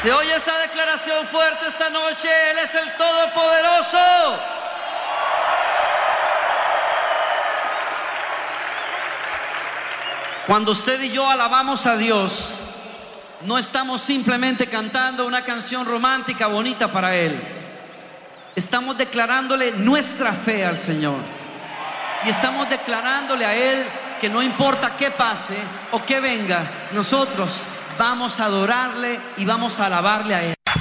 Se oye esa declaración fuerte esta noche. Él es el Todopoderoso. Cuando usted y yo alabamos a Dios, no estamos simplemente cantando una canción romántica bonita para Él. Estamos declarándole nuestra fe al Señor. Y estamos declarándole a Él que no importa qué pase o qué venga, nosotros vamos a adorarle y vamos a alabarle a Él.